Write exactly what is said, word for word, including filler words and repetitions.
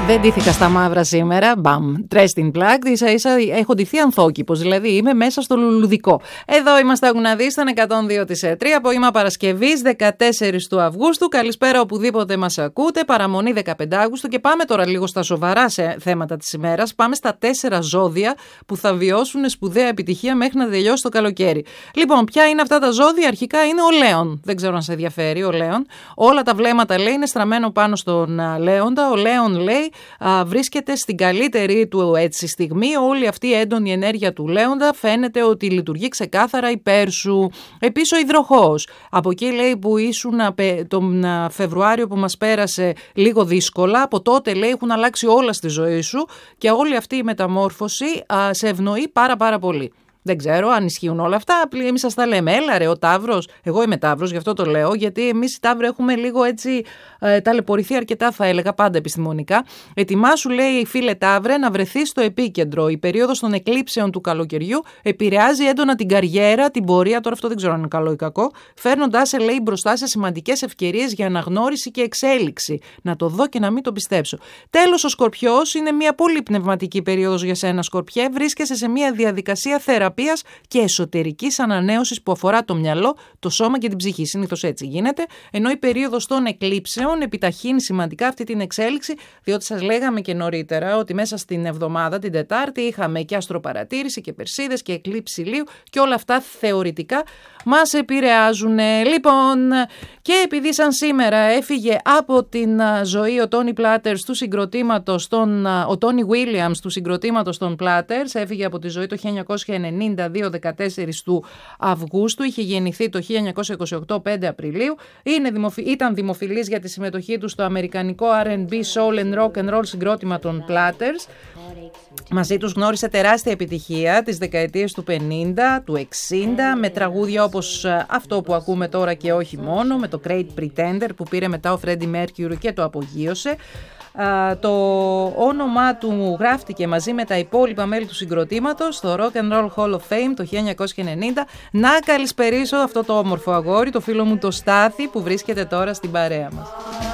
Δεν ντύθηκα στα μαύρα σήμερα. Μπαμ. Τρέστιν πλάκ. Ίσα ίσα έχω ντυθεί ανθόκηπος. Δηλαδή είμαι μέσα στο λουλουδικό. Εδώ είμαστε αγουναδί στον εκατόν δύο κόμμα τρία. Απόγευμα Παρασκευής δεκατέσσερις του Αυγούστου. Καλησπέρα οπουδήποτε μας ακούτε. Παραμονή δεκαπέντε Αυγούστου. Και πάμε τώρα λίγο στα σοβαρά σε θέματα της ημέρας. Πάμε στα τέσσερα ζώδια που θα βιώσουν σπουδαία επιτυχία μέχρι να τελειώσει το καλοκαίρι. Λοιπόν, ποια είναι αυτά τα ζώδια? Αρχικά είναι ο Λέων. Δεν ξέρω αν σε ενδιαφέρει ο Λέων. Όλα τα βλέμματα λέει είναι στραμμένο πάνω στον Λέοντα. Ο Λέων λέει Α, βρίσκεται στην καλύτερη του έτσι στιγμή. Όλη αυτή η έντονη ενέργεια του Λέοντα φαίνεται ότι λειτουργεί ξεκάθαρα υπέρ σου. Επίσης ο Υδροχόος. Από εκεί λέει που ήσουν τον Φεβρουάριο που μας πέρασε λίγο δύσκολα. Από τότε λέει έχουν αλλάξει όλα στη ζωή σου και όλη αυτή η μεταμόρφωση α, σε ευνοεί πάρα πάρα πολύ. Δεν ξέρω αν ισχύουν όλα αυτά. Εμείς σας τα λέμε. Έλα ρε, ο Ταύρος. Εγώ είμαι Ταύρος, γι' αυτό το λέω. Γιατί εμείς οι Ταύροι έχουμε λίγο έτσι ε, ταλαιπωρηθεί αρκετά, θα έλεγα, πάντα επιστημονικά. Ετοιμάσου, λέει, φίλε Ταύρε, να βρεθεί στο επίκεντρο. Η περίοδος των εκλήψεων του καλοκαιριού επηρεάζει έντονα την καριέρα, την πορεία. Τώρα αυτό δεν ξέρω αν είναι καλό ή κακό. Φέρνοντάς σε, λέει, μπροστά σε σημαντικές ευκαιρίες για αναγνώριση και εξέλιξη. Να το δω και να μην το πιστέψω. Τέλος, ο Σκορπιός είναι μια πολύ πνευματική περίοδος για σένα, Σκορπιέ. Βρίσκεσαι σε μια διαδικασία θεραπείας και εσωτερικής ανανέωσης που αφορά το μυαλό, το σώμα και την ψυχή. Συνήθως έτσι γίνεται, ενώ η περίοδος των εκλήψεων επιταχύνει σημαντικά αυτή την εξέλιξη, διότι σας λέγαμε και νωρίτερα ότι μέσα στην εβδομάδα, την Τετάρτη, είχαμε και αστροπαρατήρηση και Περσίδες και εκλήψη ηλίου και όλα αυτά θεωρητικά μας επηρεάζουν. Λοιπόν, και επειδή σαν σήμερα έφυγε από την ζωή ο Τόνι Πλάτερς του συγκροτήματος των, ο Τόνι Βίλιαμς του συγκροτήματος των Πλάτερς, έφυγε από τη ζωή το χίλια εννιακόσια ενενήντα δύο, δεκατέσσερις του Αυγούστου, είχε γεννηθεί το χίλια εννιακόσια είκοσι οκτώ, πέντε Απριλίου, είναι δημοφι... ήταν δημοφιλής για τη συμμετοχή του στο αμερικανικό αρ εντ μπι, soul and rock and roll συγκρότημα των Platters. Μαζί τους γνώρισε τεράστια επιτυχία τις δεκαετίες του πενήντα, του εξήντα, με τραγούδια όπως αυτό που ακούμε τώρα και όχι μόνο, με το Great Pretender που πήρε μετά ο Freddie Mercury και το απογείωσε. Uh, το όνομά του γράφτηκε μαζί με τα υπόλοιπα μέλη του συγκροτήματος στο Rock and Roll Hall of Fame το χίλια εννιακόσια ενενήντα. Να καλησπερίσω αυτό το όμορφο αγόρι, το φίλο μου το Στάθη που βρίσκεται τώρα στην παρέα μας.